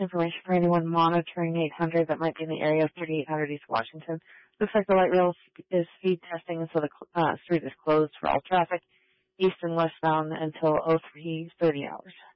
information for anyone monitoring 800 that might be in the area of 3800 East Washington. Looks like the light rail is speed testing, and so the street is closed for all traffic, east and westbound, until 03:30 hours.